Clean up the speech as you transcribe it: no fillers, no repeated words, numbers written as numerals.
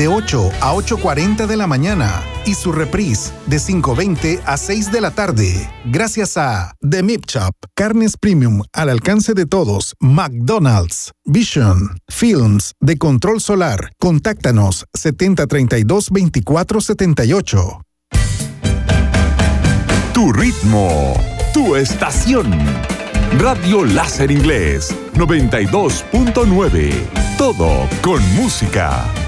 de 8 a 8:40 de la mañana y su reprise de 5:20 a 6 de la tarde. Gracias a The Meat Shop, carnes premium al alcance de todos, McDonald's, Vision, Films de Control Solar. Contáctanos 7032-2478. Tu ritmo, tu estación. Radio Láser Inglés 92.9. Todo con música.